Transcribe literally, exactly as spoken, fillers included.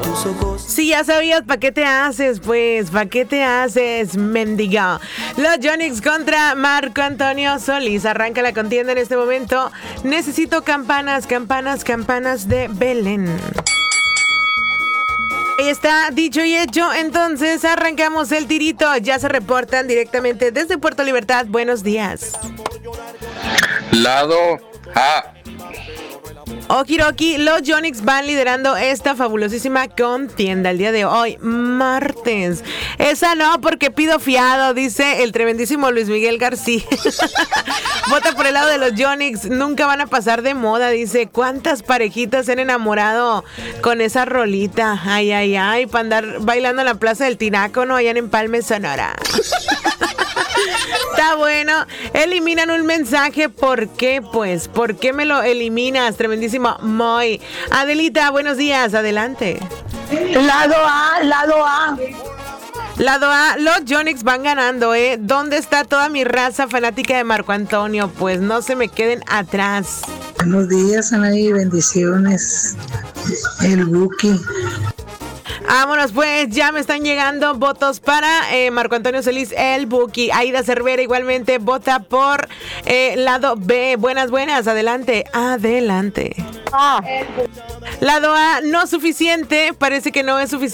Si ya sabías, ¿para qué te haces? Pues, ¿para qué te haces, mendiga? Los Yonix contra Marco Antonio Solís. Arranca la contienda en este momento. Necesito campanas, campanas, campanas de Belén. Ahí está, dicho y hecho. Entonces, arrancamos el tirito. Ya se reportan directamente desde Puerto Libertad. Buenos días. Lado A. Okiroki, los Yonix van liderando esta fabulosísima contienda el día de hoy, martes. Esa no, porque pido fiado, dice el tremendísimo Luis Miguel García. Vota por el lado de los Yonix, nunca van a pasar de moda, dice. ¿Cuántas parejitas se han enamorado con esa rolita? Ay, ay, ay, para andar bailando en la Plaza del Tinaco, ¿no? Allá en Empalme, Sonora. Está bueno. Eliminan un mensaje. ¿Por qué? Pues, ¿por qué me lo eliminas? Tremendísimo Moy. Adelita, buenos días. Adelante. Lado A, lado A. Lado A, los Yonix van ganando, ¿eh? ¿Dónde está toda mi raza fanática de Marco Antonio? Pues no se me queden atrás. Buenos días, Anaí. Bendiciones. El Buki. Vámonos pues, ya me están llegando votos para eh, Marco Antonio Solís, el Buki. Aida Cervera igualmente vota por eh, lado B. Buenas, buenas, adelante, adelante. Ah. Lado A, no suficiente, parece que no es suficiente.